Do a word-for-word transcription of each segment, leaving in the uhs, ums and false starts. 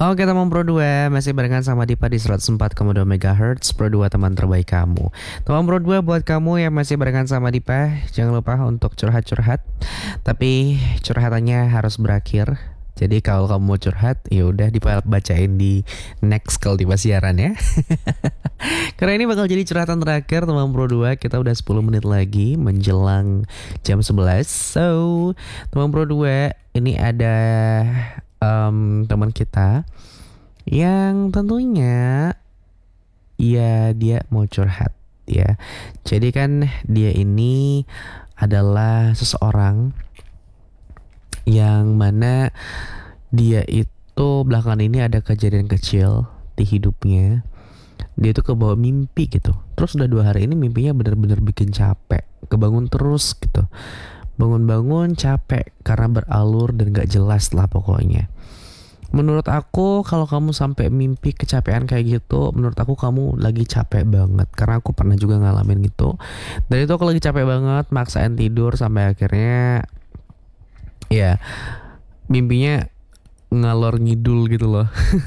Oke teman Pro dua, masih barengan sama Dipa di seratus empat koma dua MHz Pro dua, teman terbaik kamu. Teman Pro dua, buat kamu yang masih barengan sama Dipa, jangan lupa untuk curhat-curhat. Tapi curhatannya harus berakhir. Jadi kalau kamu mau curhat, ya udah Dipa bacain di next kalau Dipa siaran ya. Karena ini bakal jadi curhatan terakhir teman Pro dua. Kita udah sepuluh menit lagi menjelang jam sebelas. So, teman Pro dua, ini ada um, teman kita yang tentunya ya dia mau curhat ya. Jadi kan dia ini adalah seseorang yang mana dia itu belakangan ini ada kejadian kecil di hidupnya. Dia tuh kebawa mimpi gitu. Terus udah dua hari ini mimpinya bener-bener bikin capek. Kebangun terus gitu. Bangun-bangun capek karena beralur dan gak jelas lah pokoknya. Menurut aku kalau kamu sampai mimpi kecapean kayak gitu, menurut aku kamu lagi capek banget. Karena aku pernah juga ngalamin gitu. Dan itu aku lagi capek banget, maksain tidur sampai akhirnya ya mimpinya ngalor ngidul gitu loh.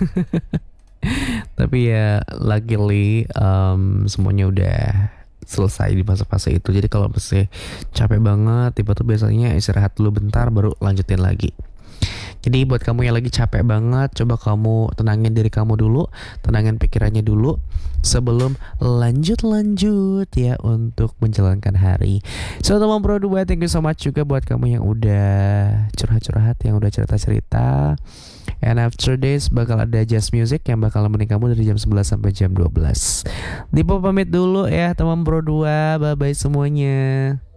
Tapi ya luckily um, semuanya udah selesai di fase-fase itu. Jadi kalau masih capek banget, tiba tuh biasanya istirahat dulu bentar baru lanjutin lagi. Jadi buat kamu yang lagi capek banget, coba kamu tenangin diri kamu dulu, tenangin pikirannya dulu sebelum lanjut-lanjut ya untuk menjalankan hari. So teman Pro dua, thank you so much juga buat kamu yang udah curhat-curhat, yang udah cerita-cerita. And after this bakal ada jazz music yang bakal nemenin kamu dari jam sebelas sampai jam dua belas. Dipo pamit dulu ya teman Pro dua, bye-bye semuanya.